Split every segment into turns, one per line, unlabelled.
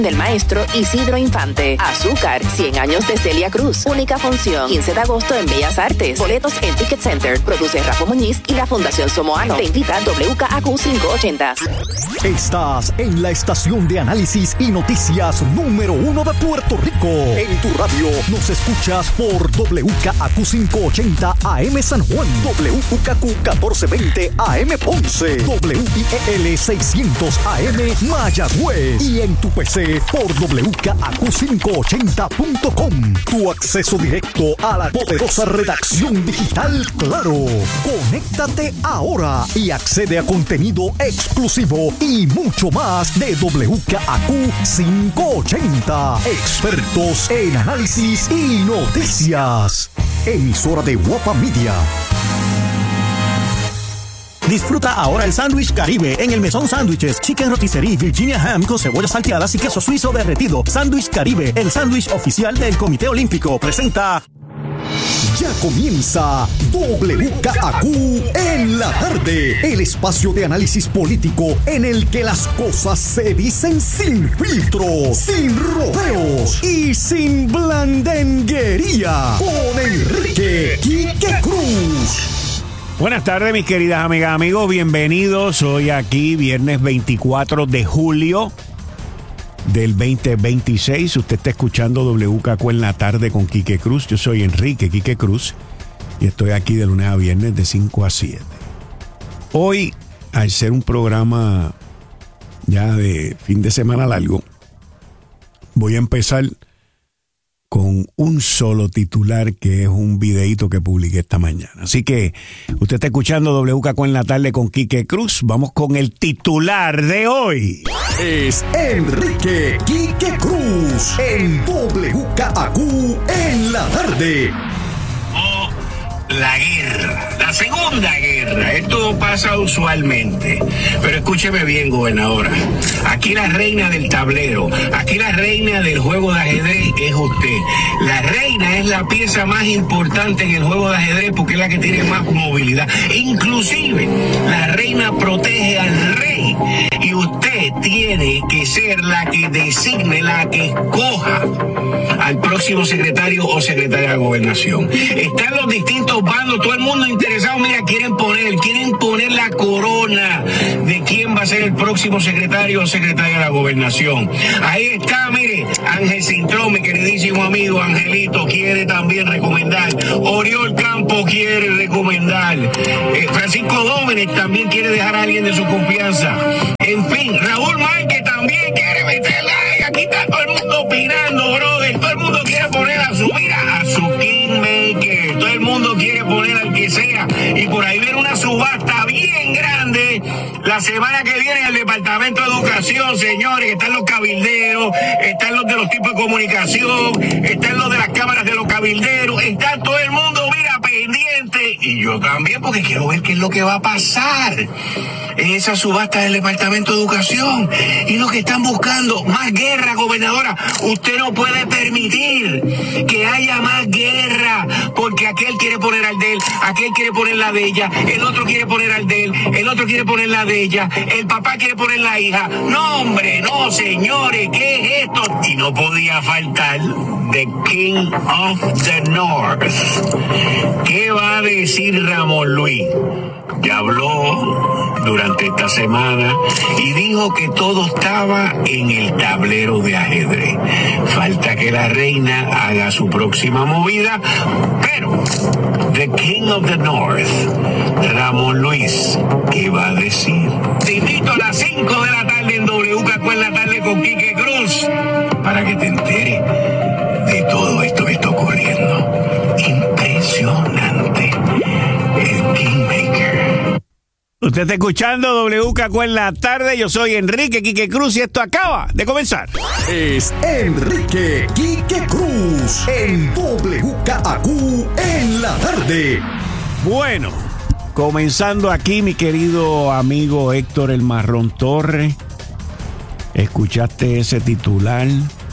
del maestro Isidro Infante. Azúcar, 100 años de Celia Cruz. Única función, 15 de agosto en Bellas Artes. Boletos en Ticket Center. Produce Rafa Muñiz y la Fundación Somoano. Te invita WKAQ 580.
Estás en la estación de análisis y noticias número 1 de Puerto Rico. En tu radio nos escuchas por WKAQ 580 AM San Juan, WKAQ 1420 AM Ponce, WIEL 600 AM Mayagüez y en tu PC por WKAQ580.com. Tu acceso directo a la poderosa redacción digital Claro. Conéctate ahora y accede a contenido exclusivo y mucho más de WKAQ580. Expertos en análisis y noticias. Emisora de Guapa Media.
Disfruta ahora el sándwich Caribe en el Mesón Sándwiches, Chicken Rotisserie, Virginia Ham con cebollas salteadas y queso suizo derretido. Sándwich Caribe, el sándwich oficial del Comité Olímpico, presenta...
Ya comienza WKAQ en la tarde, el espacio de análisis político en el que las cosas se dicen sin filtro, sin rodeos y sin blandenguería. Con Enrique Quique Cruz.
Buenas tardes, mis queridas amigas, amigos. Bienvenidos hoy aquí, viernes 24 de julio del 2026. Usted está escuchando WKAQ en la tarde con Quique Cruz. Yo soy Enrique Quique Cruz y estoy aquí de lunes a viernes de 5 a 7. Hoy, al ser un programa ya de fin de semana largo, voy a empezar con un solo titular, que es un videíto que publiqué esta mañana. Así que usted está escuchando WKAQ en la tarde con Quique Cruz. Vamos con el titular de hoy.
Es Enrique Quique Cruz en WKAQ en la tarde.
La guerra, la segunda guerra. Esto pasa usualmente. Pero escúcheme bien, gobernadora. Aquí la reina del tablero, aquí la reina del juego de ajedrez es usted. La reina es la pieza más importante en el juego de ajedrez porque es la que tiene más movilidad. Inclusive, la reina protege al rey. Y usted tiene que ser la que designe, la que escoja al próximo secretario o secretaria de gobernación. Están los distintos bandos, todo el mundo interesado, mira, quieren poner la corona de quién va a ser el próximo secretario o secretaria de la gobernación. Ahí está, mire, Ángel Cintrón, mi queridísimo amigo Angelito, quiere también recomendar. Oriol Campo quiere recomendar. Francisco Dómenes también quiere dejar a alguien de su confianza. En fin, Raúl Márquez también quiere meterla. Aquí está todo el mundo opinando, brother. Todo el mundo quiere poner a su kingmaker. Todo el mundo quiere poner al que sea. Y por ahí viene una subasta bien grande la semana que viene en el Departamento de Educación, señores. Están los cabilderos, están los de los tipos de comunicación, están los de las cámaras de los cabilderos, está todo el mundo, mira, pendiente. Y yo también, porque quiero ver qué es lo que va a pasar en esa subasta del Departamento de Educación. Y lo que están buscando, más guerra, gobernadora. Usted no puede permitir que haya más guerra, porque aquel quiere poner al de él, aquel quiere poner la de ella, el otro quiere poner al de él, el otro quiere poner la de ella, el papá quiere poner la hija. No, hombre, no, señores, ¿qué es esto? Y no podía faltar the King of the North. ¿Qué va a decir Ramón Luis? Ya habló durante esta semana y dijo que todo estaba en el tablero de ajedrez. Falta que la reina haga su próxima movida, pero the King of the North, Ramón Luis, ¿qué va a decir? Te invito a las 5 de la tarde en WKAQ en la tarde con Quique Cruz para que te enteres de todo esto que está ocurriendo. Impresionante. El Kingmaker.
Usted está escuchando WKAQ en la tarde. Yo soy Enrique Quique Cruz y esto acaba de comenzar.
Es Enrique Quique Cruz en WKAQ en la tarde.
Bueno, comenzando aquí, mi querido amigo Héctor El Marrón Torres. Escuchaste ese titular.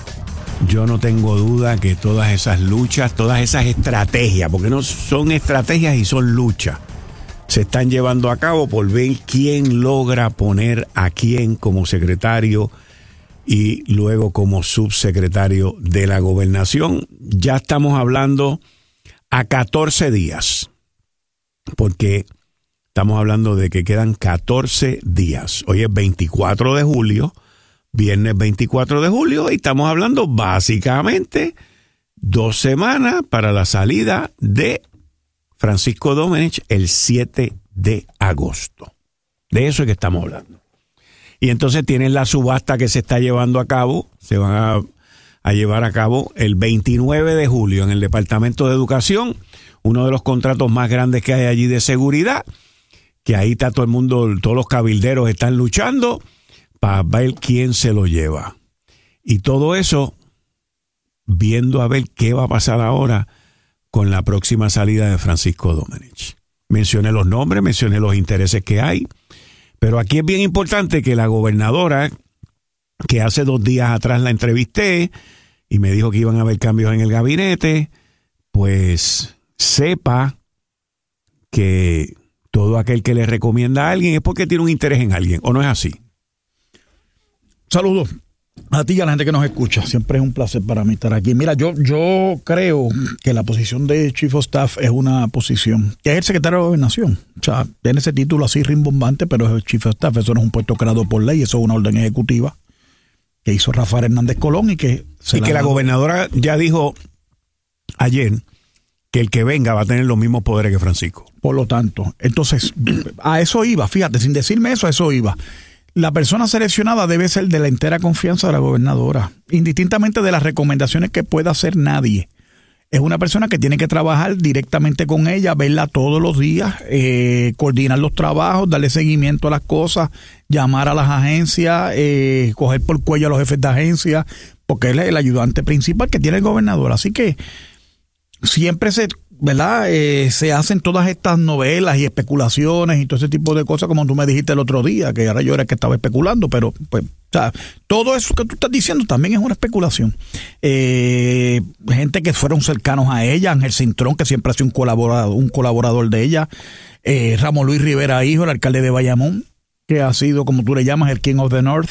Yo no tengo duda que todas esas luchas, todas esas estrategias, porque no son estrategias y son luchas, se están llevando a cabo por ver quién logra poner a quién como secretario y luego como subsecretario de la Gobernación. Ya estamos hablando a 14 días, porque estamos hablando de que quedan 14 días. Hoy es 24 de julio, viernes 24 de julio, y estamos hablando básicamente 2 semanas para la salida de Francisco Domenech el 7 de agosto. De eso es que estamos hablando. Y entonces tienen la subasta que se está llevando a cabo, se van a llevar a cabo el 29 de julio en el Departamento de Educación, uno de los contratos más grandes que hay allí de seguridad, que ahí está todo el mundo, todos los cabilderos están luchando para ver quién se lo lleva. Y todo eso viendo a ver qué va a pasar ahora con la próxima salida de Francisco Domenech. Mencioné los nombres, mencioné los intereses que hay, pero aquí es bien importante que la gobernadora, que hace 2 días atrás la entrevisté y me dijo que iban a haber cambios en el gabinete, pues sepa que todo aquel que le recomienda a alguien es porque tiene un interés en alguien, ¿o no es así?
Saludos a ti y a la gente que nos escucha. Siempre es un placer para mí estar aquí. Mira, yo creo que la posición de Chief of Staff es una posición que es el secretario de Gobernación. O sea, tiene ese título así rimbombante, pero es el Chief of Staff. Eso no es un puesto creado por ley, eso es una orden ejecutiva que hizo Rafael Hernández Colón y que
la gobernadora ya dijo ayer que el que venga va a tener los mismos poderes que Francisco.
Por lo tanto, entonces, a eso iba, fíjate, sin decirme eso, a eso iba. La persona seleccionada debe ser de la entera confianza de la gobernadora, indistintamente de las recomendaciones que pueda hacer nadie. Es una persona que tiene que trabajar directamente con ella, verla todos los días, coordinar los trabajos, darle seguimiento a las cosas, llamar a las agencias, coger por cuello a los jefes de agencia, porque él es el ayudante principal que tiene el gobernador. Así que siempre se hacen todas estas novelas y especulaciones y todo ese tipo de cosas, como tú me dijiste el otro día, que ahora yo era el que estaba especulando, pero pues, o sea, todo eso que tú estás diciendo también es una especulación. Gente que fueron cercanos a ella, Ángel Cintrón, que siempre ha sido un colaborador de ella, Ramón Luis Rivera Hijo, el alcalde de Bayamón, que ha sido, como tú le llamas, el King of the North,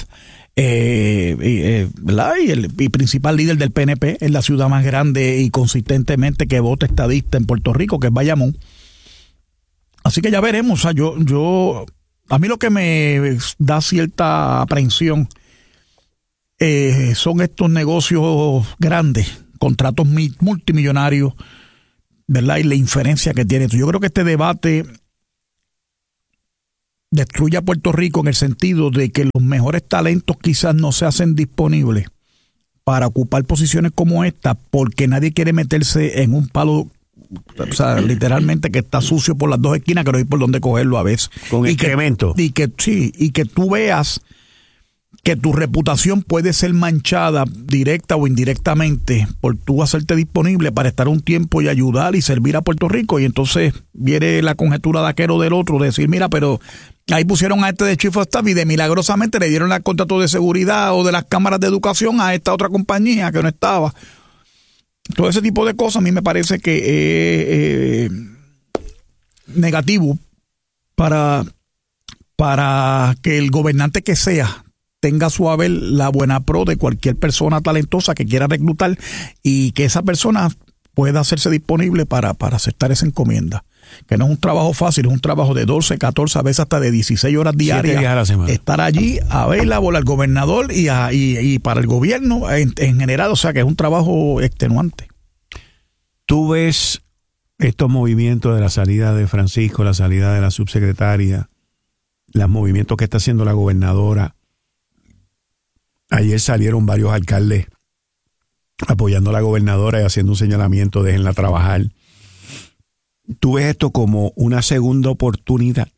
¿verdad? Y principal líder del PNP en la ciudad más grande y consistentemente que vota estadista en Puerto Rico, que es Bayamón. Así que ya veremos. O sea, a mí lo que me da cierta aprensión son estos negocios grandes, contratos multimillonarios, ¿verdad? Y la inferencia que tiene. Yo creo que este debate destruye a Puerto Rico en el sentido de que los mejores talentos quizás no se hacen disponibles para ocupar posiciones como esta, porque nadie quiere meterse en un palo, o sea, literalmente que está sucio por las dos esquinas, que no hay por dónde cogerlo a veces.
Con excremento.
Y que tú veas que tu reputación puede ser manchada directa o indirectamente por tú hacerte disponible para estar un tiempo y ayudar y servir a Puerto Rico, y entonces viene la conjetura de aquero del otro, de decir, mira, pero ahí pusieron a este de Chief of Staff y de milagrosamente le dieron el contrato de seguridad o de las cámaras de educación a esta otra compañía que no estaba. Todo ese tipo de cosas a mí me parece que es negativo para que el gobernante que sea tenga a su haber la buena pro de cualquier persona talentosa que quiera reclutar y que esa persona pueda hacerse disponible para aceptar esa encomienda. Que no es un trabajo fácil, es un trabajo de 12, 14, a veces hasta de 16 horas diarias.
7 días a la semana.
Estar allí a ver la bola al gobernador y para el gobierno en general, o sea que es un trabajo extenuante.
¿Tú ves estos movimientos de la salida de Francisco, la salida de la subsecretaria, los movimientos que está haciendo la gobernadora? Ayer salieron varios alcaldes apoyando a la gobernadora y haciendo un señalamiento, déjenla trabajar. ¿Tú ves esto como una segunda oportunidad?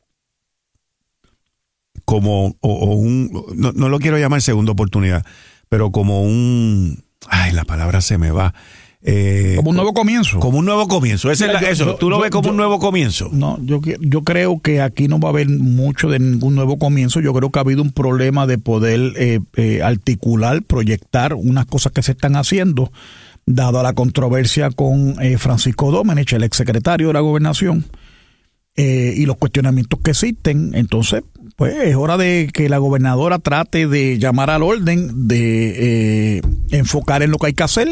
Como no lo quiero llamar segunda oportunidad, pero como la palabra se me va.
Como un nuevo comienzo.
Como un nuevo comienzo. ¿Tú lo ves como un nuevo comienzo?
No, yo creo que aquí no va a haber mucho de ningún nuevo comienzo. Yo creo que ha habido un problema de poder articular, proyectar unas cosas que se están haciendo, dado la controversia con Francisco Domenech, el exsecretario de la Gobernación. y los cuestionamientos que existen, entonces pues es hora de que la gobernadora trate de llamar al orden, de enfocar en lo que hay que hacer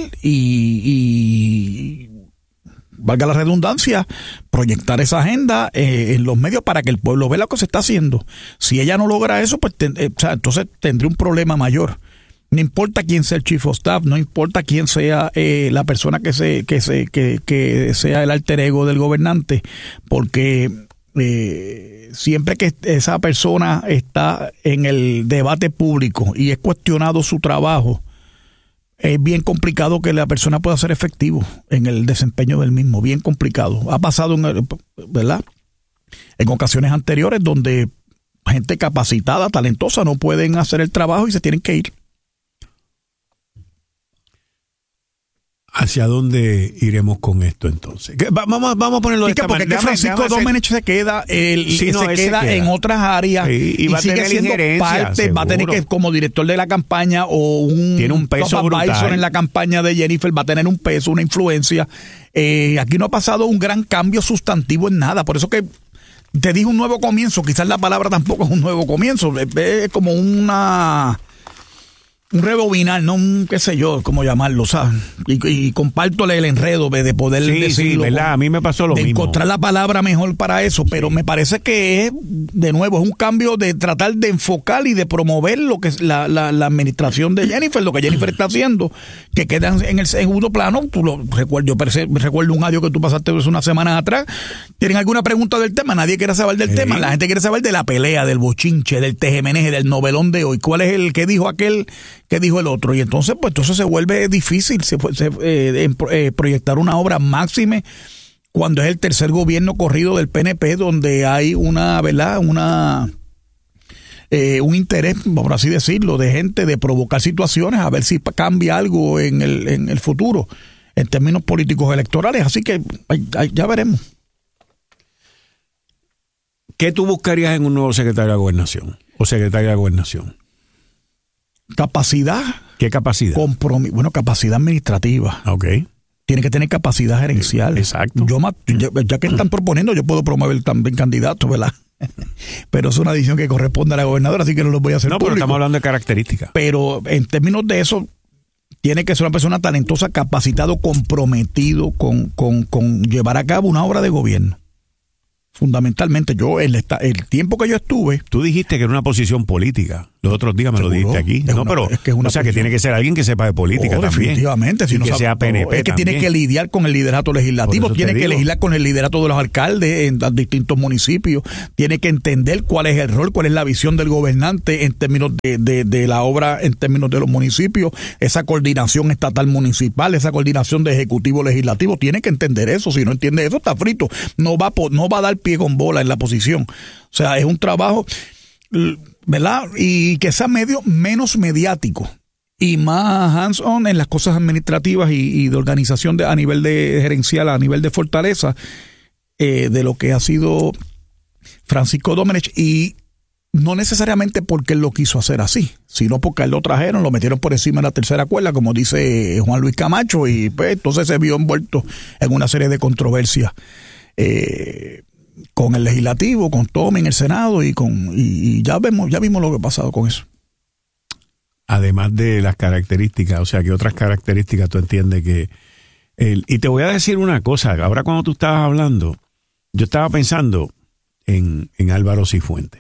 y valga la redundancia, proyectar esa agenda en los medios para que el pueblo vea lo que se está haciendo. Si ella no logra eso, pues entonces tendría un problema mayor. No importa quién sea el chief of staff, no importa quién sea la persona que sea el alter ego del gobernante, porque siempre que esa persona está en el debate público y es cuestionado su trabajo, es bien complicado que la persona pueda ser efectivo en el desempeño del mismo, bien complicado. Ha pasado, ¿verdad?, en ocasiones anteriores donde gente capacitada, talentosa, no pueden hacer el trabajo y se tienen que ir.
¿Hacia dónde iremos con esto entonces? Vamos a ponerlo de esta
manera. Porque Francisco Domenech se queda, en otras áreas y
va a
sigue
tener
siendo parte, seguro. Va a tener que, como director de la campaña o tiene un peso brutal en la campaña de Jennifer, va a tener un peso, una influencia. Aquí no ha pasado un gran cambio sustantivo en nada, por eso que te dije un nuevo comienzo, quizás la palabra tampoco es un nuevo comienzo, es como un rebobinar, no un qué sé yo, cómo llamarlo, ¿sabes? Y compártole el enredo de poder decirlo.
Sí, ¿verdad? A mí me pasó lo mismo.
Encontrar la palabra mejor para eso, pero me parece que es, de nuevo, es un cambio de tratar de enfocar y de promover lo que es la administración de Jennifer, lo que Jennifer está haciendo, que quedan en el segundo plano. Yo recuerdo un audio que tú pasaste hace unas semanas atrás. ¿Tienen alguna pregunta del tema? Nadie quiere saber del tema. La gente quiere saber de la pelea, del bochinche, del tejemeneje, del novelón de hoy. ¿Cuál es el que dijo aquel? ¿Qué dijo el otro? Y entonces se vuelve difícil proyectar una obra máxime cuando es el tercer gobierno corrido del PNP, donde hay un interés, por así decirlo, de gente de provocar situaciones a ver si cambia algo en el futuro en términos políticos electorales. Así que ya veremos.
¿Qué tú buscarías en un nuevo secretario de Gobernación o secretaria de Gobernación?
Capacidad.
¿Qué capacidad?
Capacidad administrativa.
Ok.
Tiene que tener capacidad gerencial.
Exacto.
Ya que están proponiendo, yo puedo promover también candidatos, ¿verdad? Pero es una decisión que corresponde a la gobernadora, así que no lo voy a hacer público.
Pero estamos hablando de características.
Pero en términos de eso, tiene que ser una persona talentosa, capacitado, comprometido con llevar a cabo una obra de gobierno. Fundamentalmente, el tiempo que yo estuve...
Tú dijiste que era una posición política. Los otros días me lo dijiste aquí. Que tiene que ser alguien que sepa de política también.
Definitivamente.
Que sea PNP.
Es que tiene que lidiar con el liderato legislativo, tiene que legislar con el liderato de los alcaldes en distintos municipios, tiene que entender cuál es el rol, cuál es la visión del gobernante en términos de la obra, en términos de los municipios, esa coordinación estatal municipal, esa coordinación de ejecutivo legislativo, tiene que entender eso. Si no entiende eso, está frito. No va a dar pie con bola en la posición. O sea, es un trabajo, ¿verdad? Y que sea menos mediático y más hands-on en las cosas administrativas y de organización a nivel de gerencial, a nivel de fortaleza, de lo que ha sido Francisco Domenech, y no necesariamente porque él lo quiso hacer así, sino porque él lo trajeron, lo metieron por encima de la tercera cuerda, como dice Juan Luis Camacho, y pues entonces se vio envuelto en una serie de controversias con el legislativo, con Tommy en el Senado y ya vimos lo que ha pasado con eso.
Además de las características, o sea, ¿qué otras características tú entiendes que y te voy a decir una cosa, ahora cuando tú estabas hablando, yo estaba pensando en Álvaro Cifuentes.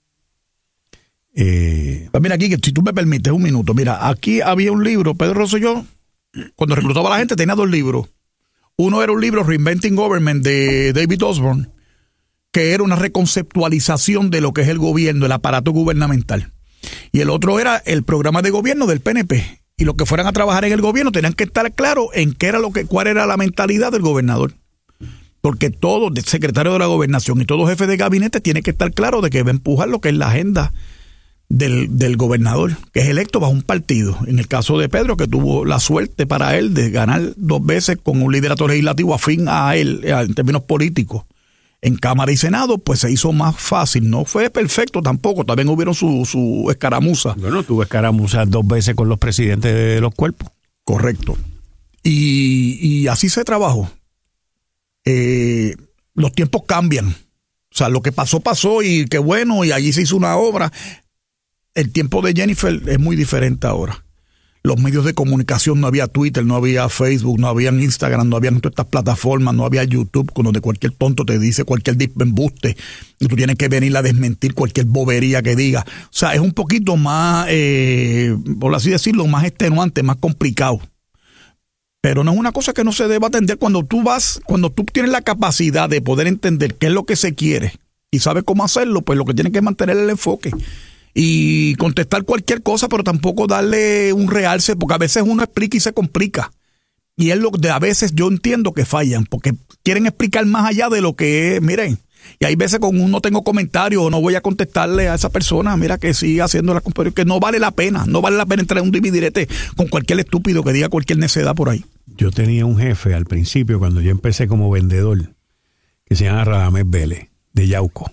Pues mira aquí, que si tú me permites un minuto, mira, aquí había un libro, Pedro Rosselló, cuando reclutaba a la gente tenía 2 libros. Uno era un libro, Reinventing Government, de David Osborne, que era una reconceptualización de lo que es el gobierno, el aparato gubernamental. Y el otro era el programa de gobierno del PNP. Y los que fueran a trabajar en el gobierno tenían que estar claros en cuál era la mentalidad del gobernador. Porque todo secretario de la gobernación y todo jefe de gabinete tiene que estar claro de que va a empujar lo que es la agenda del gobernador, que es electo bajo un partido. En el caso de Pedro, que tuvo la suerte para él de ganar 2 veces con un liderato legislativo afín a él en términos políticos en Cámara y Senado, pues se hizo más fácil. No fue perfecto tampoco, también hubieron su escaramuza.
Bueno, tuvo escaramuzas 2 veces con los presidentes de los cuerpos.
Correcto. Y así se trabajó. Los tiempos cambian. O sea, lo que pasó, pasó y qué bueno, y allí se hizo una obra. El tiempo de Jennifer es muy diferente ahora. Los medios de comunicación, no había Twitter, no había Facebook, no había Instagram, no había todas estas plataformas, no había YouTube, donde cualquier tonto te dice cualquier embuste y tú tienes que venir a desmentir cualquier bobería que diga. O sea, es un poquito más, por así decirlo, más extenuante, más complicado. Pero no es una cosa que no se deba atender cuando tú tienes la capacidad de poder entender qué es lo que se quiere y sabes cómo hacerlo, pues lo que tienes que mantener el enfoque. Y contestar cualquier cosa, pero tampoco darle un realce, porque a veces uno explica y se complica. Y es lo que a veces yo entiendo que fallan, porque quieren explicar más allá de lo que es, miren. Y hay veces con uno tengo comentarios o no voy a contestarle a esa persona, mira que sigue haciendo las cosas, que no vale la pena entrar en un dividirete con cualquier estúpido que diga cualquier necedad por ahí.
Yo tenía un jefe al principio, cuando yo empecé como vendedor, que se llama Radamés Vélez, de Yauco.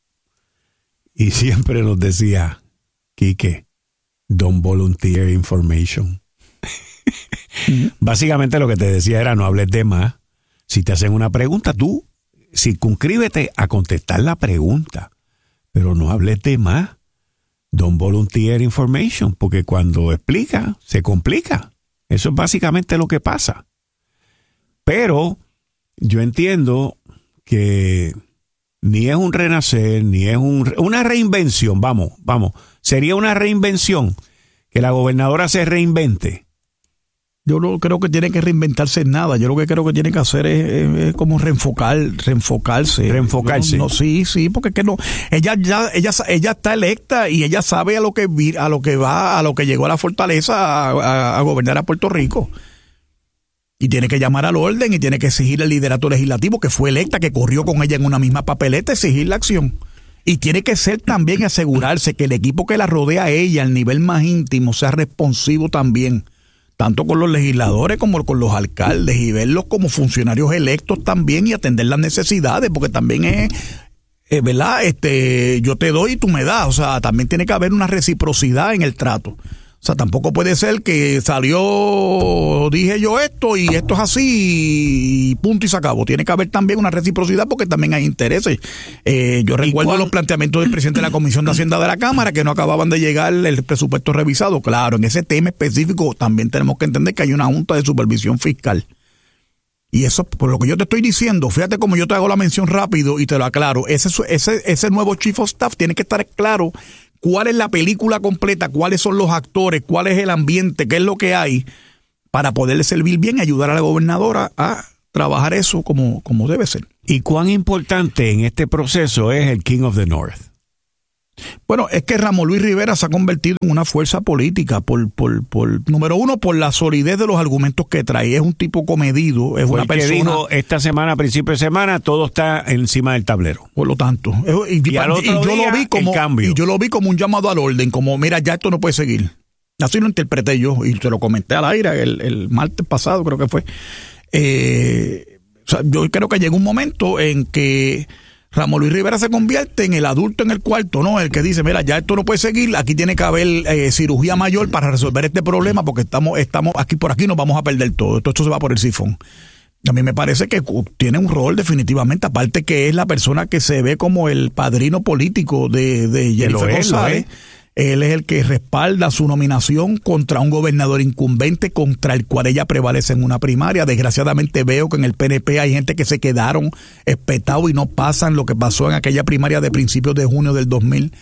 Y siempre nos decía, Quique, don't volunteer information. Básicamente lo que te decía era, no hables de más. Si te hacen una pregunta, tú circunscríbete a contestar la pregunta, pero no hables de más. Don't volunteer information, porque cuando explica, se complica. Eso es básicamente lo que pasa. Pero yo entiendo que ni es un renacer, ni es una reinvención, vamos, sería una reinvención, que la gobernadora se reinvente.
Yo no creo que tiene que reinventarse en nada. Yo lo que creo que tiene que hacer es como reenfocarse.
Reenfocarse.
No, sí, porque es que no. Ella está electa y ella sabe a lo que llegó a la fortaleza a gobernar a Puerto Rico. Y tiene que llamar al orden y tiene que exigir el liderato legislativo, que fue electa, que corrió con ella en una misma papeleta, exigir la acción. Y tiene que ser también asegurarse que el equipo que la rodea a ella, al nivel más íntimo, sea responsivo también, tanto con los legisladores como con los alcaldes, y verlos como funcionarios electos también y atender las necesidades, porque también es ¿verdad? Yo te doy y tú me das. O sea, también tiene que haber una reciprocidad en el trato. O sea, tampoco puede ser que dije yo esto y esto es así y punto y se acabó. Tiene que haber también una reciprocidad porque también hay intereses. Yo recuerdo los planteamientos del presidente de la Comisión de Hacienda de la Cámara, que no acababan de llegar el presupuesto revisado. Claro, en ese tema específico también tenemos que entender que hay una junta de supervisión fiscal. Y eso, por lo que yo te estoy diciendo, fíjate cómo yo te hago la mención rápido y te lo aclaro. Ese nuevo Chief of Staff tiene que estar claro cuál es la película completa, cuáles son los actores, cuál es el ambiente, qué es lo que hay, para poderle servir bien y ayudar a la gobernadora a trabajar eso como debe ser.
¿Y cuán importante en este proceso es el King of the North?
Bueno, es que Ramón Luis Rivera se ha convertido en una fuerza política número uno, por la solidez de los argumentos que trae. Es un tipo comedido, es una persona que dijo
esta semana, a principio de semana, todo está encima del tablero.
Por lo tanto, yo lo vi como un llamado al orden, como mira, ya esto no puede seguir. Así lo interpreté yo y te lo comenté al aire el martes pasado, creo que fue. O sea, yo creo que llegó un momento en que Ramón Luis Rivera se convierte en el adulto en el cuarto, ¿no? El que dice, mira, ya esto no puede seguir, aquí tiene que haber cirugía mayor para resolver este problema, porque estamos aquí, por aquí nos vamos a perder todo esto se va por el sifón. A mí me parece que tiene un rol definitivamente, aparte que es la persona que se ve como el padrino político de Jennifer González. Él es el que respalda su nominación contra un gobernador incumbente contra el cual ella prevalece en una primaria. Desgraciadamente veo que en el PNP hay gente que se quedaron espetados y no pasan lo que pasó en aquella primaria de principios de junio del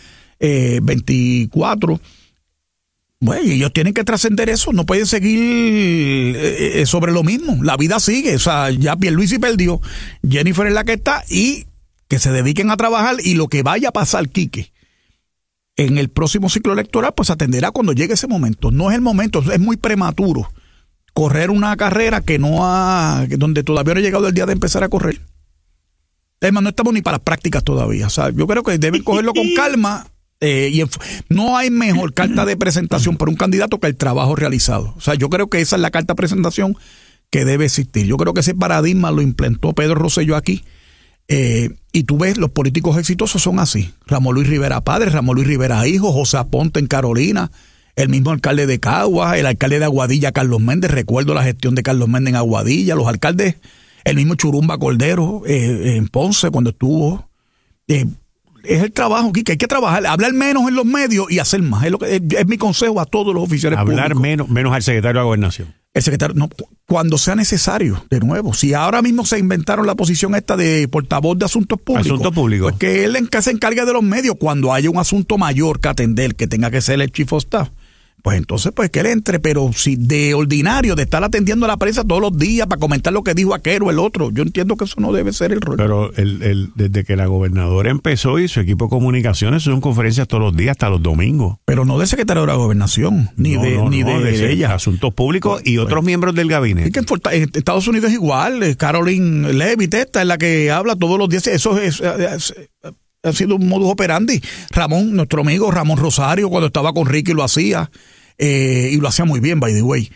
2024. Bueno, y ellos tienen que trascender eso, no pueden seguir sobre lo mismo. La vida sigue, o sea, ya Pierluisi perdió, Jennifer es la que está, y que se dediquen a trabajar, y lo que vaya a pasar, Quique, en el próximo ciclo electoral, pues atenderá cuando llegue ese momento. No es el momento, es muy prematuro correr una carrera donde todavía no ha llegado el día de empezar a correr. Además, no estamos ni para las prácticas todavía. O sea, yo creo que deben cogerlo con calma. No hay mejor carta de presentación para un candidato que el trabajo realizado. O sea, yo creo que esa es la carta de presentación que debe existir. Yo creo que ese paradigma lo implementó Pedro Rosselló aquí. Y tú ves, los políticos exitosos son así. Ramón Luis Rivera padre, Ramón Luis Rivera hijo, José Aponte en Carolina, el mismo alcalde de Caguas, el alcalde de Aguadilla, Carlos Méndez. Recuerdo la gestión de Carlos Méndez en Aguadilla, los alcaldes, el mismo Churumba Cordero en Ponce cuando estuvo. Es el trabajo aquí, que hay que trabajar, hablar menos en los medios y hacer más. Es mi consejo a todos los oficiales
hablar
públicos.
menos al secretario de la Gobernación.
El secretario, no, cuando sea necesario, de nuevo. Si ahora mismo se inventaron la posición esta de portavoz de asuntos públicos, pues que él se encargue de los medios cuando haya un asunto mayor que atender, que tenga que ser el chief of staff. Pues entonces, pues que él entre, pero si de ordinario, de estar atendiendo a la prensa todos los días para comentar lo que dijo aquel o el otro, yo entiendo que eso no debe ser el rol.
Pero desde que la gobernadora empezó y su equipo de comunicaciones son conferencias todos los días, hasta los domingos.
Pero no del secretario de la Gobernación, ni de ella.
Asuntos públicos y otros miembros del gabinete.
Y que en Estados Unidos es igual, Caroline Leavitt esta es la que habla todos los días, eso ha sido un modus operandi. Ramón, nuestro amigo Ramón Rosario, cuando estaba con Ricky lo hacía, y lo hacía muy bien, by the way.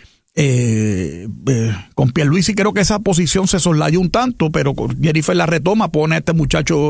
Con Pierluisi creo que esa posición se soslayó un tanto, pero Jennifer la retoma, pone a este muchacho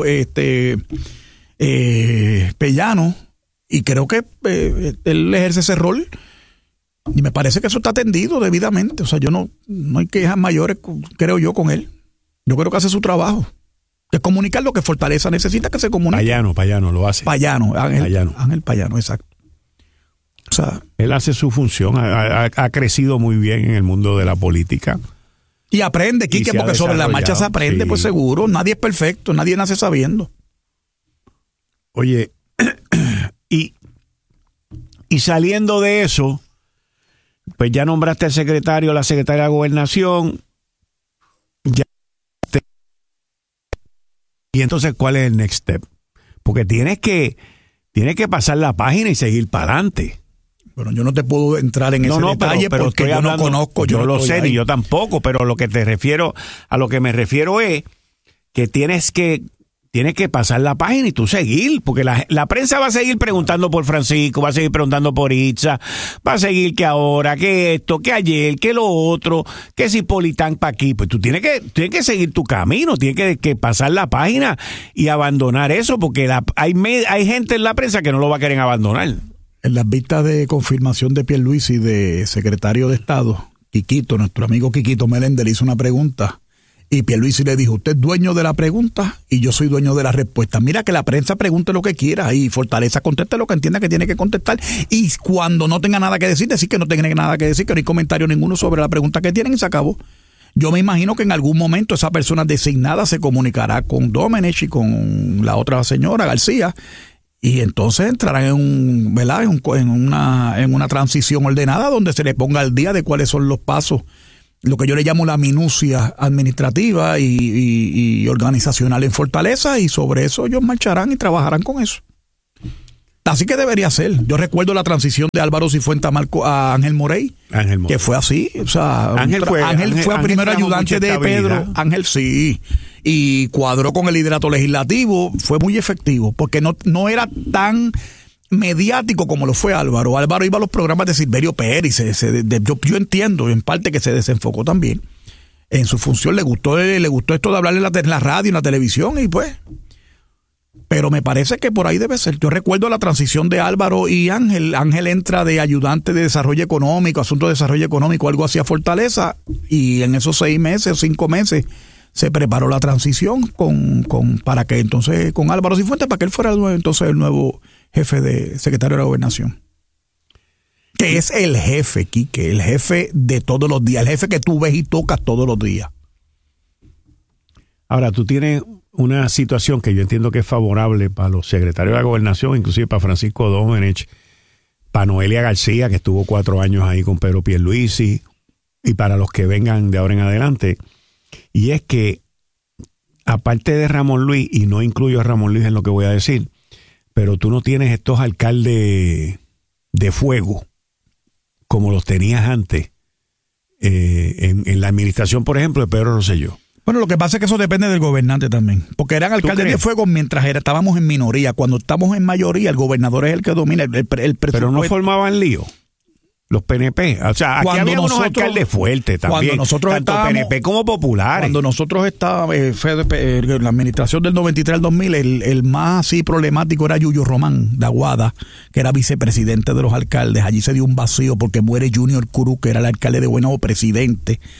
Pellano, y creo que él ejerce ese rol, y me parece que eso está atendido debidamente. O sea, no hay quejas mayores, creo yo, con él. Yo creo que hace su trabajo. De comunicar lo que Fortaleza necesita que se comunique.
Payano lo hace.
Ángel Payano, exacto. O sea,
él hace su función, ha crecido muy bien en el mundo de la política.
Y aprende, Quique, porque sobre la marcha se aprende, sí. Pues seguro. Nadie es perfecto, nadie nace sabiendo.
Oye, y saliendo de eso, pues ya nombraste al secretario, la secretaria de Gobernación. Y entonces, ¿cuál es el next step? Porque tienes que pasar la página y seguir para adelante.
Bueno, yo no te puedo entrar en ese detalle pero porque yo no conozco.
Yo lo sé, ni yo tampoco, pero a lo que me refiero es que tienes que pasar la página y tú seguir, porque la prensa va a seguir preguntando por Francisco, va a seguir preguntando por Itza, va a seguir que ahora, que esto, que ayer, que lo otro, que si Politán para aquí. Pues tú tienes que seguir tu camino, tienes que pasar la página y abandonar eso, porque hay gente en la prensa que no lo va a querer abandonar.
En las vistas de confirmación de Pierluisi de secretario de Estado, Quiquito, nuestro amigo Quiquito Meléndez, le hizo una pregunta. Y Pierluisi le dijo, usted es dueño de la pregunta y yo soy dueño de la respuesta. Mira, que la prensa pregunte lo que quiera y Fortaleza conteste lo que entienda que tiene que contestar. Y cuando no tenga nada que decir que no tenga nada que decir, que no hay comentario ninguno sobre la pregunta que tienen y se acabó. Yo me imagino que en algún momento esa persona designada se comunicará con Domenech y con la otra señora, García, y entonces entrarán en una transición ordenada donde se le ponga al día de cuáles son los pasos, lo que yo le llamo la minucia administrativa y organizacional en Fortaleza, y sobre eso ellos marcharán y trabajarán con eso. Así que debería ser. Yo recuerdo la transición de Álvaro Cifuentes a Ángel Morey, que fue así. O sea, Ángel fue primero ayudante de Pedro. Ángel sí. Y cuadró con el liderato legislativo. Fue muy efectivo, porque no era tan mediático como lo fue Álvaro. Álvaro iba a los programas de Silverio Pérez. Yo entiendo en parte que se desenfocó también en su función. Le gustó esto de hablarle en la radio, en la televisión, y pues. Pero me parece que por ahí debe ser. Yo recuerdo la transición de Álvaro y Ángel. Ángel entra de ayudante de desarrollo económico, asunto de desarrollo económico, algo así a Fortaleza, y en esos 6 meses o 5 meses se preparó la transición para que entonces, con Álvaro Cifuentes, para que él fuera el nuevo jefe de secretario de la Gobernación. Que es el jefe, Quique, el jefe de todos los días, el jefe que tú ves y tocas todos los días.
Ahora, tú tienes una situación que yo entiendo que es favorable para los secretarios de la Gobernación, inclusive para Francisco Domenech, para Noelia García, que estuvo 4 años ahí con Pedro Pierluisi, y para los que vengan de ahora en adelante. Y es que, aparte de Ramón Luis, y no incluyo a Ramón Luis en lo que voy a decir, pero tú no tienes estos alcaldes de fuego como los tenías antes en la administración, por ejemplo, de Pedro Rosselló.
Bueno, lo que pasa es que eso depende del gobernante también, porque eran alcaldes de fuego mientras estábamos en minoría. Cuando estamos en mayoría, el gobernador es el que domina el presupuesto.
Pero no formaban lío los PNP. O sea, aquí había unos alcaldes fuertes también, tanto PNP como populares. Cuando nosotros estábamos, la administración del 93 al 2000, el más así problemático era Yuyo Román, de Aguada, que era vicepresidente de los alcaldes. Allí se dio un vacío porque muere Junior Cruz, que era el alcalde de Buenavo, presidente.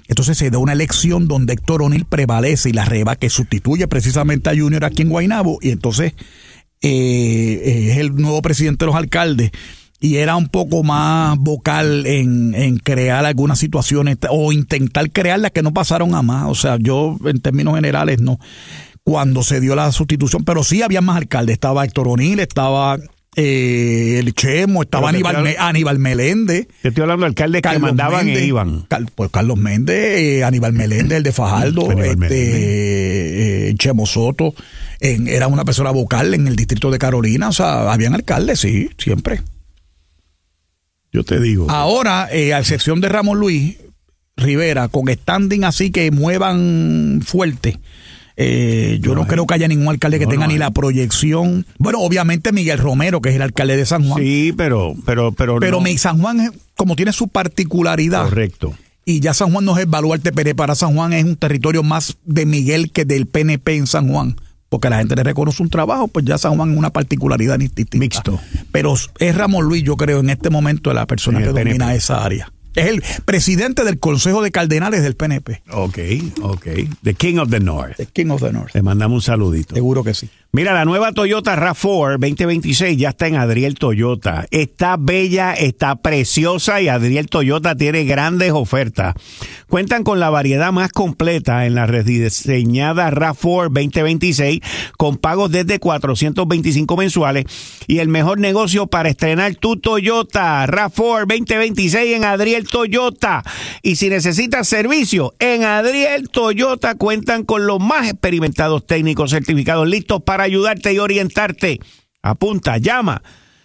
Entonces se da una elección donde Héctor O'Neill prevalece y la reba que sustituye precisamente a Junior aquí en Guaynabo, y entonces es el nuevo presidente de los alcaldes, y era un poco más vocal en crear algunas situaciones o intentar crearlas que no pasaron a más. O sea, yo en términos generales no, cuando se dio la sustitución, pero sí había más alcaldes. Estaba Héctor O'Neill, estaba el Chemo, estaba Aníbal Meléndez.
Te estoy hablando de alcaldes que mandaban e iban.
Pues Carlos Méndez, Aníbal Meléndez, el de Fajardo, Chemo Soto, era una persona vocal en el distrito de Carolina. O sea, habían alcaldes, sí, siempre.
Yo te digo.
Ahora, a excepción de Ramón Luis Rivera, con standing así que muevan fuerte, yo no creo que haya ningún alcalde que tenga ni la proyección. Bueno, obviamente Miguel Romero, que es el alcalde de San Juan.
Sí, pero no.
San Juan, como tiene su particularidad.
Correcto. Y
ya San Juan no es el baluarte PNP. Para San Juan es un territorio más de Miguel que del PNP en San Juan. Porque la gente le reconoce un trabajo, pues ya San Juan es una particularidad distinta.
Mixto.
Pero es Ramón Luis, yo creo, en este momento, la persona que domina esa área. Es el presidente del Consejo de Cardenales del PNP.
Ok. The King of the North.
The King of the North.
Le mandamos un saludito.
Seguro que sí.
Mira, la nueva Toyota RAV4 2026 ya está en Adriel Toyota. Está bella, está preciosa y Adriel Toyota tiene grandes ofertas. Cuentan con la variedad más completa en la rediseñada RAV4 2026 con pagos desde 425 mensuales y el mejor negocio para estrenar tu Toyota RAV4 2026 en Adriel Toyota. Y si necesitas servicio, en Adriel Toyota cuentan con los más experimentados técnicos certificados listos para ayudarte y orientarte. Apunta, llama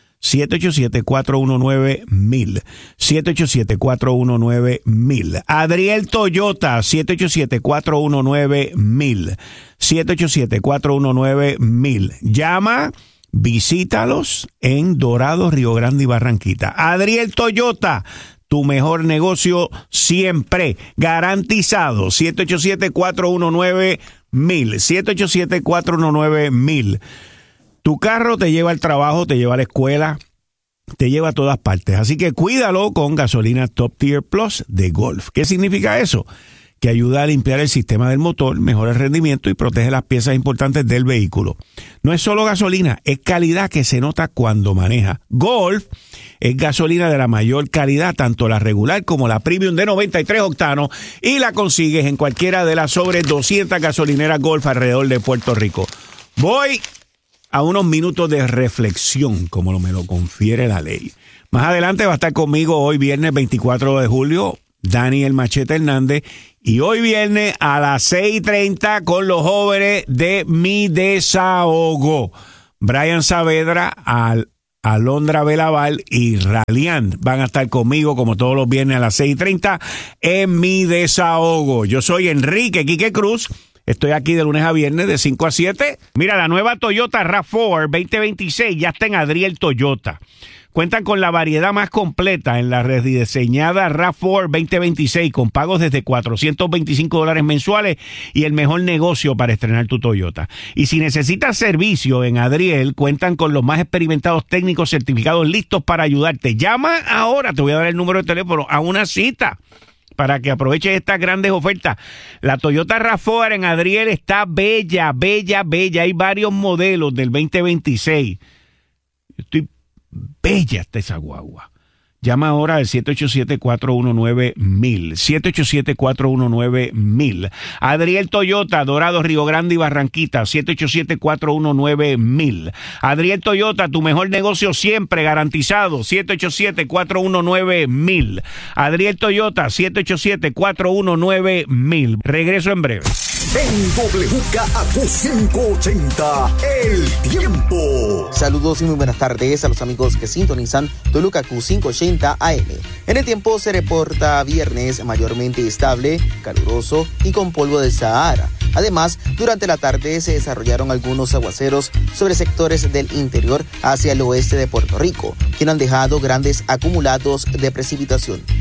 787-419-1000. 787-419-1000. Adriel Toyota, 787-419-1000. 787-419-1000. Llama, visítalos en Dorado, Río Grande y Barranquita. Adriel Toyota, tu mejor negocio siempre, garantizado. 787-419-1000. 787-419-1000. Tu carro te lleva al trabajo, te lleva a la escuela, te lleva a todas partes. Así que cuídalo con gasolina Top Tier Plus de Golf. ¿Qué significa eso? Que ayuda a limpiar el sistema del motor, mejora el rendimiento y protege las piezas importantes del vehículo. No es solo gasolina, es calidad que se nota cuando maneja. Golf es gasolina de la mayor calidad, tanto la regular como la premium de 93 octanos, y la consigues en cualquiera de las sobre 200 gasolineras Golf alrededor de Puerto Rico. Voy a unos minutos de reflexión, como me lo confiere la ley. Más adelante va a estar conmigo hoy viernes 24 de julio, Dani el Machete Hernández, y hoy viernes a las 6:30 con los jóvenes de Mi Desahogo. Brian Saavedra, Alondra Belaval y Ralian van a estar conmigo como todos los viernes a las 6:30 en Mi Desahogo. Yo soy Enrique Quique Cruz. Estoy aquí de lunes a viernes de 5 a 7. Mira, la nueva Toyota RAV4 2026 ya está en Adriel Toyota. Cuentan con la variedad más completa en la rediseñada RAV4 2026 con pagos desde $425 mensuales y el mejor negocio para estrenar tu Toyota. Y si necesitas servicio en Adriel, cuentan con los más experimentados técnicos certificados listos para ayudarte. Llama ahora, te voy a dar el número de teléfono, a una cita para que aproveches estas grandes ofertas. La Toyota RAV4 en Adriel está bella, bella, bella. Hay varios modelos del 2026. Estoy bella está esa guagua. Llama ahora al 787-419-1000. 787-419-1000. Adriel Toyota, Dorado, Río Grande y Barranquita. 787-419-1000. Adriel Toyota, tu mejor negocio siempre, garantizado. 787-419-1000. Adriel Toyota, 787-419-1000. Regreso en breve.
En WKAQ 580, El Tiempo.
Saludos y muy buenas tardes a los amigos que sintonizan WKAQ 580 AM. En el tiempo se reporta viernes mayormente estable, caluroso y con polvo de Sahara. Además, durante la tarde se desarrollaron algunos aguaceros sobre sectores del interior hacia el oeste de Puerto Rico, que han dejado grandes acumulados de precipitación.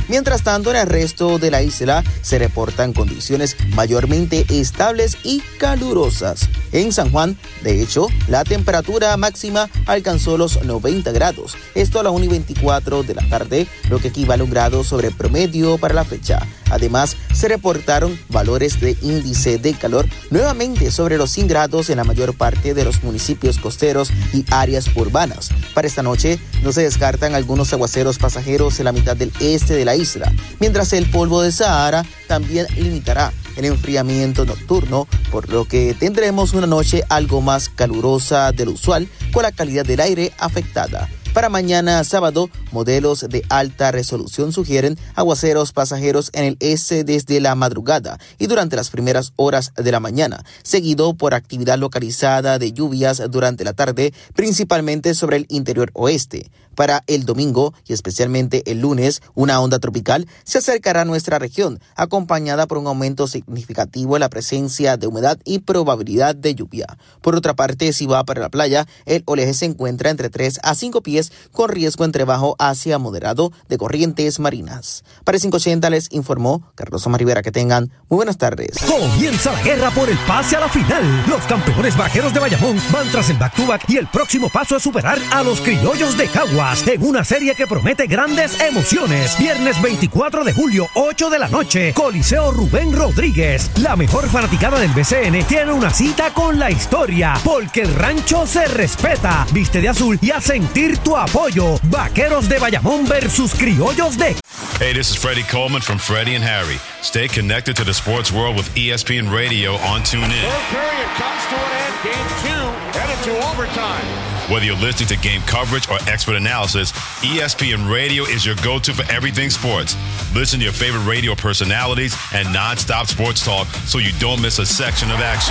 Mientras tanto, en el resto de la isla se reportan condiciones mayormente estables y calurosas. En San Juan, de hecho, la temperatura máxima alcanzó los 90 grados, esto a las 1:24 de la tarde, lo que equivale a un grado sobre promedio para la fecha. Además, se reportaron valores de índice de calor nuevamente sobre los 100 grados en la mayor parte de los municipios costeros y áreas urbanas. Para esta noche, no se descartan algunos aguaceros pasajeros en la mitad del este de la isla, mientras el polvo de Sahara también limitará el enfriamiento nocturno, por lo que tendremos una noche algo más calurosa de lo usual, con la calidad del aire afectada. Para mañana sábado, modelos de alta resolución sugieren aguaceros pasajeros en el este desde la madrugada y durante las primeras horas de la mañana, seguido por actividad localizada de lluvias durante la tarde, principalmente sobre el interior oeste. Para el domingo y especialmente el lunes, una onda tropical se acercará a nuestra región, acompañada por un aumento significativo en la presencia de humedad y probabilidad de lluvia. Por otra parte, si va para la playa, el oleaje se encuentra entre 3 a 5 pies, con riesgo entre bajo hacia moderado de corrientes marinas. Para 580 les informó Carlos Omar Rivera. Que tengan muy buenas tardes.
Comienza la guerra por el pase a la final. Los campeones vaqueros de Bayamón van tras el back-to-back y el próximo paso es superar a los criollos de Caguas en una serie que promete grandes emociones. Viernes 24 de julio, 8 de la noche, Coliseo Rubén Rodríguez. La mejor fanaticada del BCN tiene una cita con la historia, porque el rancho se respeta. Viste de azul y a sentir tu apoyo. Vaqueros de Bayamón versus criollos de...
Hey, this is Freddie Coleman from Freddie and Harry. Stay connected to the sports world with ESPN Radio on TuneIn.
Third period comes to an end. Game 2 headed to overtime.
Whether you're listening to game coverage or expert analysis, ESPN Radio is your go-to for everything sports. Listen to your favorite radio personalities and non-stop sports talk so you don't miss a section of action.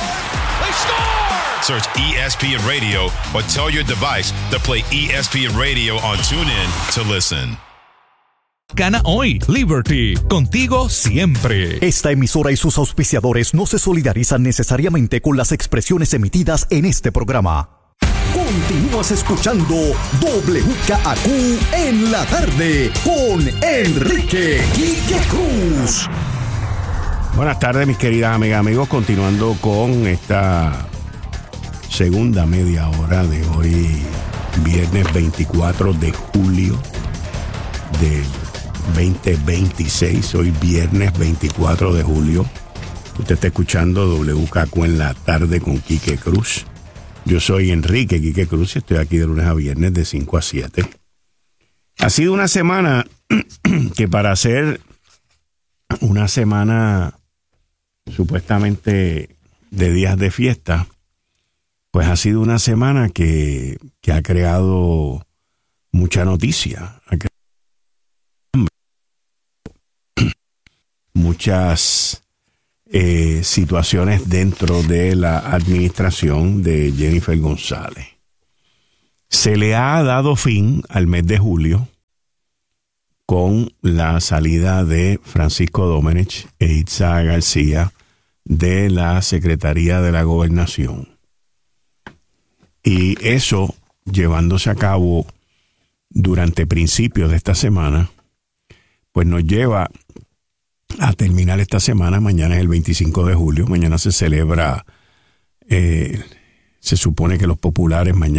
They score!
Search ESPN Radio or tell your device to play ESPN Radio on TuneIn to listen.
Gana hoy, Liberty, contigo siempre.
Esta emisora y sus auspiciadores no se solidarizan necesariamente con las expresiones emitidas en este programa. Continúas escuchando WKAQ en la tarde con Enrique Quique Cruz.
Buenas tardes, mis queridas amigas, amigos. Continuando con esta segunda media hora de hoy, viernes 24 de julio del 2026. Hoy viernes 24 de julio. Usted está escuchando WKQ en la tarde con Quique Cruz. Yo soy Enrique Quique Cruz y estoy aquí de lunes a viernes de 5 a 7. Ha sido una semana que, para ser una semana supuestamente de días de fiesta, pues ha sido una semana que ha creado mucha noticia. Muchas situaciones dentro de la administración de Jennifer González. Se le ha dado fin al mes de julio con la salida de Francisco Domenech e Itza García de la Secretaría de la Gobernación. Y eso, llevándose a cabo durante principios de esta semana, pues nos lleva a terminar esta semana. Mañana es el 25 de julio. Mañana se celebra, se supone que los populares mañana